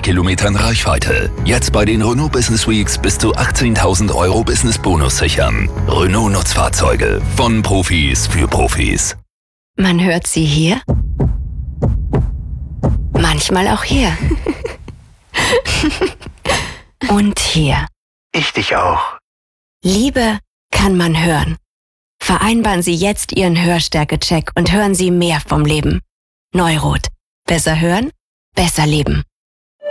Kilometern Reichweite. Jetzt bei den Renault Business Weeks bis zu 18.000 € Business-Bonus sichern. Renault Nutzfahrzeuge. Von Profis für Profis. Man hört sie hier. Manchmal auch hier. Und hier. Ich dich auch. Liebe kann man hören. Vereinbaren Sie jetzt Ihren Hörstärke-Check und hören Sie mehr vom Leben. Neurot. Besser hören, besser leben.